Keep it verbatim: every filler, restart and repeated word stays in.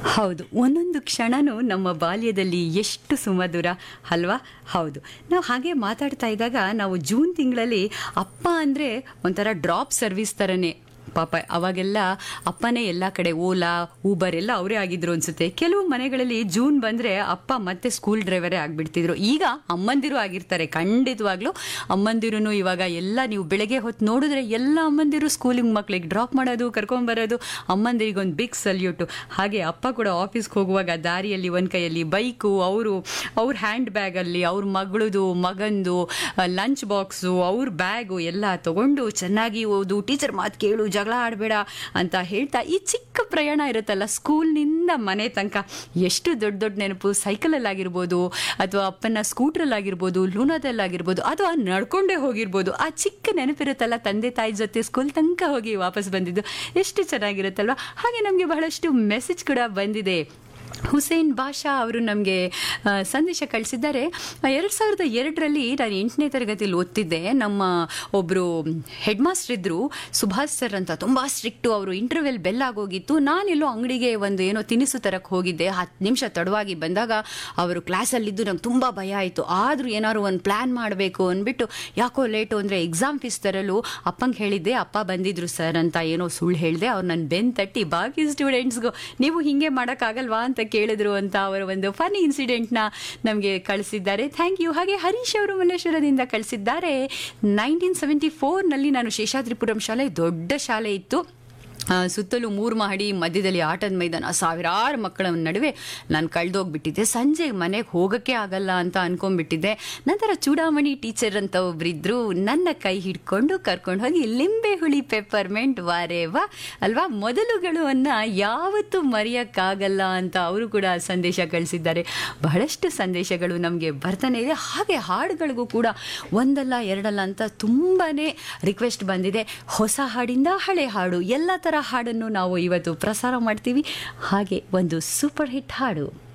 ಹೌದು, ಒಂದೊಂದು ಕ್ಷಣನೂ ನಮ್ಮ ಬಾಲ್ಯದಲ್ಲಿ ಎಷ್ಟು ಸುಮಧುರ ಅಲ್ವಾ? ಹೌದು, ನಾವು ಹಾಗೆ ಮಾತಾಡ್ತಾ ಇದ್ದಾಗ ನಾವು ಜೂನ್ ತಿಂಗಳಲ್ಲಿ ಅಪ್ಪ ಅಂದರೆ ಒಂಥರ ಡ್ರಾಪ್ ಸರ್ವಿಸ್ ಥರನೇ. ಪಾಪ ಅವಾಗೆಲ್ಲ ಅಪ್ಪನೇ ಎಲ್ಲ ಕಡೆ ಓಲಾ ಊಬರ್ ಎಲ್ಲ ಅವರೇ ಆಗಿದ್ರು ಅನ್ಸುತ್ತೆ. ಕೆಲವು ಮನೆಗಳಲ್ಲಿ ಜೂನ್ ಬಂದರೆ ಅಪ್ಪ ಮತ್ತೆ ಸ್ಕೂಲ್ ಡ್ರೈವರೇ ಆಗಿಬಿಡ್ತಿದ್ರು. ಈಗ ಅಮ್ಮಂದಿರು ಆಗಿರ್ತಾರೆ, ಖಂಡಿತವಾಗ್ಲೂ ಅಮ್ಮಂದಿರು. ಇವಾಗ ಎಲ್ಲ ನೀವು ಬೆಳಗ್ಗೆ ಹೊತ್ತು ನೋಡಿದ್ರೆ ಎಲ್ಲ ಅಮ್ಮಂದಿರು ಸ್ಕೂಲಿಗೆ ಮಕ್ಳಿಗೆ ಡ್ರಾಪ್ ಮಾಡೋದು, ಕರ್ಕೊಂಬರೋದು, ಅಮ್ಮಂದಿರಿಗೆ ಒಂದು ಬಿಗ್ ಸಲ್ಯೂಟು. ಹಾಗೆ ಅಪ್ಪ ಕೂಡ ಆಫೀಸ್ಗೆ ಹೋಗುವಾಗ ದಾರಿಯಲ್ಲಿ ಒಂದು ಕೈಯಲ್ಲಿ ಬೈಕು, ಅವರು ಅವ್ರ ಹ್ಯಾಂಡ್ ಬ್ಯಾಗಲ್ಲಿ ಅವ್ರ ಮಗಳದು ಮಗಂದು ಲಂಚ್ ಬಾಕ್ಸು, ಅವ್ರ ಬ್ಯಾಗು ಎಲ್ಲ ತಗೊಂಡು ಚೆನ್ನಾಗಿ ಓದು, ಟೀಚರ್ ಮಾತು ಕೇಳು, ಜಗಳ ಆಡಬೇಡ ಅಂತ ಹೇಳ್ತಾ ಈ ಚಿಕ್ಕ ಪ್ರಯಾಣ ಇರುತ್ತಲ್ಲ ಸ್ಕೂಲ್ನಿಂದ ಮನೆ ತನಕ, ಎಷ್ಟು ದೊಡ್ಡ ದೊಡ್ಡ ನೆನಪು. ಸೈಕಲಲ್ಲಾಗಿರ್ಬೋದು ಅಥವಾ ಅಪ್ಪನ ಸ್ಕೂಟ್ರಲ್ಲಾಗಿರ್ಬೋದು, ಲೂನಾದಲ್ಲಾಗಿರ್ಬೋದು, ಅಥವಾ ನಡ್ಕೊಂಡೇ ಹೋಗಿರ್ಬೋದು. ಆ ಚಿಕ್ಕ ನೆನಪಿರುತ್ತಲ್ಲ, ತಂದೆ ತಾಯಿ ಜೊತೆ ಸ್ಕೂಲ್ ತನಕ ಹೋಗಿ ವಾಪಸ್ ಬಂದಿದ್ದು ಎಷ್ಟು ಚೆನ್ನಾಗಿರುತ್ತಲ್ವ. ಹಾಗೆ ನಮಗೆ ಬಹಳಷ್ಟು ಮೆಸೇಜ್ ಕೂಡ ಬಂದಿದೆ. ಹುಸೇನ್ ಬಾಷಾ ಅವರು ನಮಗೆ ಸಂದೇಶ ಕಳಿಸಿದ್ದಾರೆ. ಎರಡು ಸಾವಿರದ ಎರಡರಲ್ಲಿ ನಾನು ಎಂಟನೇ ತರಗತಿಯಲ್ಲಿ ಓದ್ತಿದ್ದೆ. ನಮ್ಮ ಒಬ್ಬರು ಹೆಡ್ ಮಾಸ್ಟರ್ ಇದ್ದರು, ಸುಭಾಷ್ ಸರ್ ಅಂತ, ತುಂಬ ಸ್ಟ್ರಿಕ್ಟು. ಅವರು ಇಂಟರ್ವೆಲ್ ಬೆಲ್ ಆಗೋಗಿತ್ತು. ನಾನೆಲ್ಲೋ ಅಂಗಡಿಗೆ ಒಂದು ಏನೋ ತಿನಿಸು ತರಕ್ಕೆ ಹೋಗಿದ್ದೆ. ಹತ್ತು ನಿಮಿಷ ತಡವಾಗಿ ಬಂದಾಗ ಅವರು ಕ್ಲಾಸಲ್ಲಿದ್ದು ನಂಗೆ ತುಂಬ ಭಯ ಆಯಿತು. ಆದರೂ ಏನಾದ್ರು ಒಂದು ಪ್ಲ್ಯಾನ್ ಮಾಡಬೇಕು ಅಂದ್ಬಿಟ್ಟು, ಯಾಕೋ ಲೇಟು ಅಂದರೆ ಎಕ್ಸಾಮ್ ಫೀಸ್ ತರಲು ಅಪ್ಪಂಗೆ ಹೇಳಿದ್ದೆ. ಅಪ್ಪ ಬಂದಿದ್ರು ಸರ್ ಅಂತ ಏನೋ ಸುಳ್ಳು ಹೇಳಿದೆ. ಅವ್ರು ನನ್ನ ಬೆನ್ನು ತಟ್ಟಿ ಬಾಕಿ ಸ್ಟೂಡೆಂಟ್ಸ್ಗೂ ನೀವು ಹೀಗೆ ಮಾಡೋಕ್ಕಾಗಲ್ವಾ ಅಂತ ಕೇಳಿದ್ರು ಅಂತ ಅವರ ಒಂದು ಫನಿ ಇನ್ಸಿಡೆಂಟ್ನ ನಮಗೆ ಕಳಿಸಿದ್ದಾರೆ. Thank you. ಹಾಗೆ ಹರೀಶ್ ಅವರು ಮಲ್ಲೇಶ್ವರದಿಂದ ಕಳಿಸಿದ್ದಾರೆ. ನೈನ್ಟೀನ್ ಸೆವೆಂಟಿ ಫೋರ್ನಲ್ಲಿ ನಾನು ಶೇಷಾದ್ರಿಪುರಂ ಶಾಲೆ, ದೊಡ್ಡ ಶಾಲೆ ಇತ್ತು, ಸುತ್ತಲೂ ಮೂರು ಮಹಡಿ, ಮಧ್ಯದಲ್ಲಿ ಆಟದ ಮೈದಾನ, ಸಾವಿರಾರು ಮಕ್ಕಳ ನಡುವೆ ನಾನು ಕಳೆದೋಗ್ಬಿಟ್ಟಿದ್ದೆ. ಸಂಜೆ ಮನೆಗೆ ಹೋಗೋಕ್ಕೆ ಆಗಲ್ಲ ಅಂತ ಅನ್ಕೊಂಡ್ಬಿಟ್ಟಿದ್ದೆ. ನಂತರ ಚೂಡಾಮಣಿ ಟೀಚರ್ ಅಂತ ಒಬ್ಬರಿದ್ರು, ನನ್ನ ಕೈ ಹಿಡ್ಕೊಂಡು ಕರ್ಕೊಂಡು ಹೋಗಿ ಲಿಂಬೆ ಹುಳಿ ಪೆಪ್ಪರ್ಮೆಂಟ್ ವಾರೇವಾ ಅಲ್ವಾ, ಮೊದಲುಗಳು ಅನ್ನ ಯಾವತ್ತೂ ಮರೆಯೋಕ್ಕಾಗಲ್ಲ ಅಂತ ಅವರು ಕೂಡ ಸಂದೇಶ ಕಳಿಸಿದ್ದಾರೆ. ಬಹಳಷ್ಟು ಸಂದೇಶಗಳು ನಮಗೆ ಬರ್ತಾನೆ ಇದೆ. ಹಾಗೆ ಹಾಡುಗಳಿಗೂ ಕೂಡ ಒಂದಲ್ಲ ಎರಡಲ್ಲ ಅಂತ ತುಂಬಾ ರಿಕ್ವೆಸ್ಟ್ ಬಂದಿದೆ. ಹೊಸ ಹಾಡಿಂದ ಹಳೆ ಹಾಡು, ಎಲ್ಲ ಥರ ಹಾಡನ್ನು ನಾವು ಇವತ್ತು ಪ್ರಸಾರ ಮಾಡ್ತೀವಿ. ಹಾಗೆ ಒಂದು ಸೂಪರ್ ಹಿಟ್ ಹಾಡು.